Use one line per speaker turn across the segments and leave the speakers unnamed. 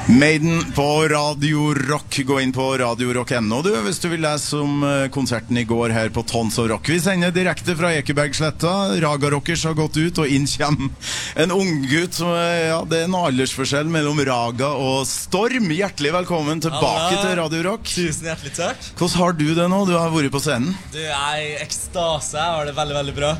Maiden på Radio Rock. Gå inn på radiorock.no du, hvis du vil lese om konserten i går her på Tons of Rock. Vi sender direkte fra Ekebergsletta. Raga Rockers har gått ut, og inn kommer en unggutt som ja, det en aldersforskjell mellom Raga og Storm. Hjertelig velkommen tilbake til Radio Rock.
Tusen hjertelig takk.
Hvordan har du det nå? Du har vært på scenen.
Du er i ekstase. Jeg har det veldig, veldig bra.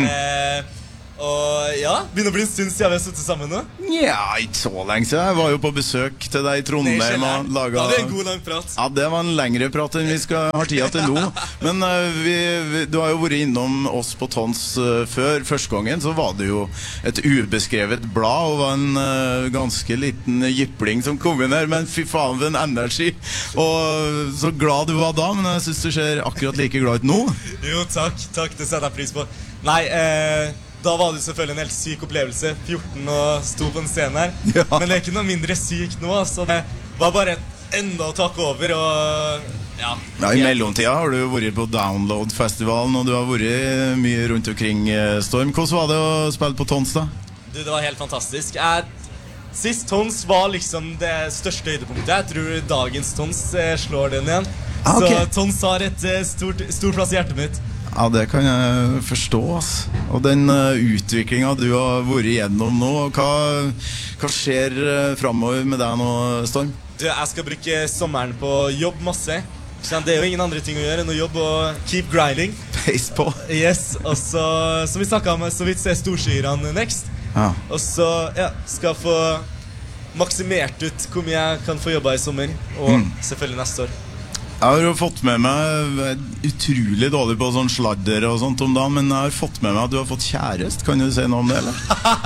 Og ja, begynner å bli en stund siden vi har suttet sammen nå.
Ja, ikke så lenge siden. Jeg var jo på besøk til deg i Trondheim og laget...
Ja, det er en god lang prat.
Ja, det var en lengre prat enn vi har tida til nå. Men du har jo vært innom oss på Tons før. Første gangen så var det jo et ubeskrevet blad, og var en ganske liten jypling som kom inn her, men fy faen for en energi. Og så glad du var da, men jeg synes du ser akkurat like glad ut nå.
Jo, takk, det setter jeg pris på. Nei, da var det selvfølgelig en helt syk opplevelse. 14 og sto på en scene her. Ja. Men det er ikke noe mindre sykt nå, så det var bare enda å takke over. Og ja,
I mellomtida har du vært på Download-festivalen, og du har vært mye rundt omkring, Storm. Hvordan var det å spille på Tons da?
Du, det var helt fantastisk. Sist Tons var liksom det største høydepunktet. Jeg tror dagens Tons slår den igjen. Okay. Så Tons har et stor plass i hjertet mitt.
Ja, det kan jeg forstå, ass. Og den utviklingen du har vært igjennom nå, hva skjer fremover med deg nå, Storm?
Du, jeg skal bruke sommeren på jobb masse. Så det er jo ingen andre ting å gjøre enn å jobbe og keep grinding.
Pace på.
Yes, og så, som vi snakket om, så vidt se Storskyran next. Ja. Og så, ja, skal få maksimert ut hvor mye jeg kan få jobba i sommer, og selvfølgelig neste år.
Jeg har jo fått med meg utrolig dårlig på sånn sladder og sånt om dagen, men jeg har fått med meg at du har fått kjærest. Kan du si noe om det, eller?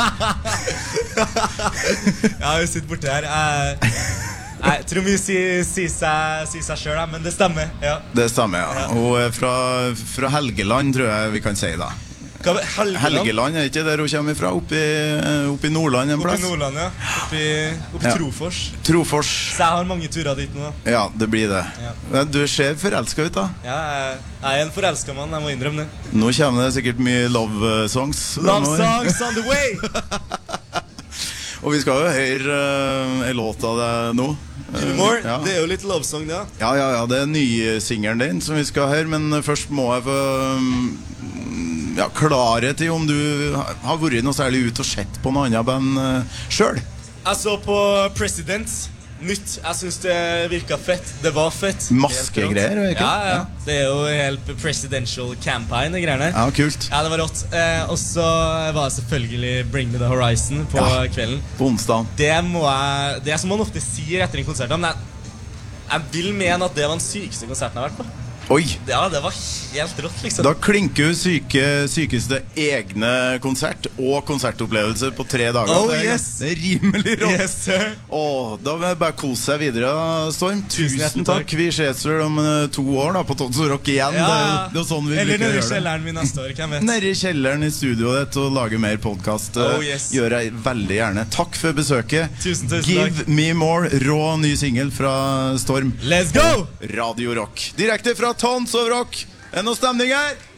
Jeg har jo sitt borte her. Jeg tror mye sier seg selv, men det stemmer, ja.
Det stemmer, ja. Og fra Helgeland, tror jeg vi kan si da. Helgeland, er ikke der hun kommer fra? Oppe i Nordland en plass?
Oppe i Nordland, ja. Oppe i Trofors.
Trofors.
Så jeg har mange turer dit nå.
Ja, det blir det. Ja. Du ser forelsket ut da.
Ja, jeg er en forelsket mann, jeg må innrømme det.
Nå kommer det sikkert mye love songs.
Love songs on the way!
Og vi skal jo høre en låt av det nå.
Humor, ja. Det er jo litt love song, det.
Ja, det er nysingeren din som vi skal høre, men først må jeg få... Ja, klarhet i om du har vært noe særlig ut og sett på noe annet band selv.
Jeg så på President, nytt. Jeg synes det virket fett. Det var fett.
Maskegreier, ikke?
Ja. Det er jo helt presidential campaign, det greiene her.
Ja, kult.
Ja, det var rått. Og så var det selvfølgelig Bring Me The Horizon på kvelden.
På onsdag.
Det er som man ofte sier etter en konsert, men jeg vil mene at det var den sykeste konserten jeg har vært på.
Oi!
Ja, det var helt rått, liksom.
Da klinker jo sykeste egne konsert og konsertopplevelse på 3 dager.
Oh, yes!
Det er rimelig rått.
Yes, sir.
Da vil jeg bare kose seg videre, Storm. Tusen takk. Vi ses vel om 2 år da, på Tons of Rock igjen.
Ja.
Det er sånn vi
eller nede i
gjøre
kjelleren min neste år, hvem vet?
Nede i kjelleren i studioet ditt og lage mer podcast.
Yes.
Gjør jeg veldig gjerne. Takk for besøket.
Tusen
Give
takk.
Me More, rå ny single fra Storm.
Let's go!
Radio Rock. Direkte fra Tons of Rock. Er det noe stemning her?